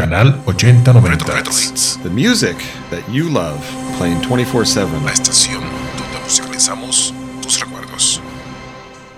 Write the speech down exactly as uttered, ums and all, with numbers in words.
Canal ochenta noventa. Retro Hits. The music that you love, playing twenty-four seven. La estación donde musicalizamos tus recuerdos.